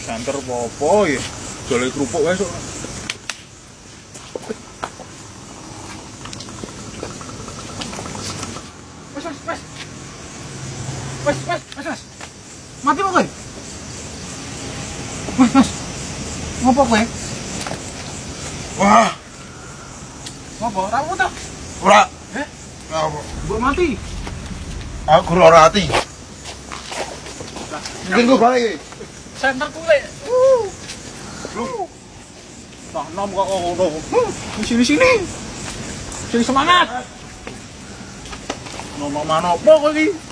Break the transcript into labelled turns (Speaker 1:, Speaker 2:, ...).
Speaker 1: Santer apa ya? Jole kerupuk wae sok. Wes. Mati apa kowe? Mas. Ngopo kowe?
Speaker 2: Wah,
Speaker 1: Ngopo? Ramu to?
Speaker 2: ora.
Speaker 1: Apa? Mbok mati.
Speaker 2: Aku ora ati. Mungkin gua balik iki.
Speaker 1: Santer kuwe. Nah, nom kok ngono. Di sini. Sing semangat. Nono manopo kowe iki?